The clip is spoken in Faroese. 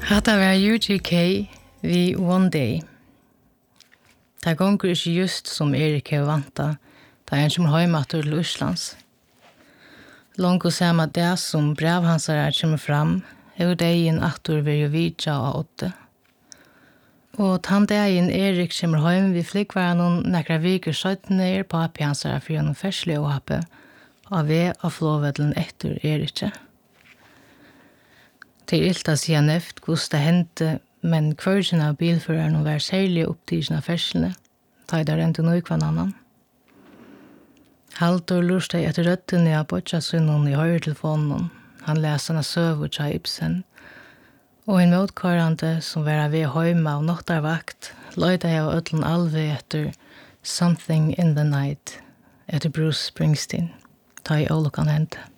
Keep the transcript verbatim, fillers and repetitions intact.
Hatta var U G K vi One Day. Det gonger ikke just som Erik har vanta, da han kommer hjemme til Islands. Langt og samme det som brevhansere kommer fram, er dagen atur vil jo vidja og åtte. Og den dagen Erik kommer hjem, vi flikvar noen nekra viker søttene er papi hansere for gjennom ferslig åhape, av ved av flåvedlen etter Erik. Det er ilt å si han efter hvordan det hendte, men kvarsen av bilføreren var særlig opptidsen av ferslene, da det rente noe hver annan. Haldur lurte etter røttene av Boccia-synnen i høyretelefonen. Han leste henne søv og tja Ibsen. Og en motkvarande som var ved høyma av noktarvakt, løyde jeg av ødlen alve etter Something in the Night, etter Bruce Springsteen, da i ålokkan hendte.